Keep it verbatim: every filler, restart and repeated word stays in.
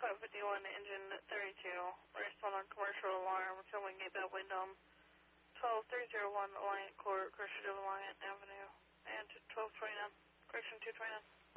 five fifty-one, engine thirty-two. Respond on commercial alarm until Wingate Bell Wyndham. twelve three oh one Alliant Court, Correction of Alliant Avenue. And twelve twenty-nine, correction two twenty-nine.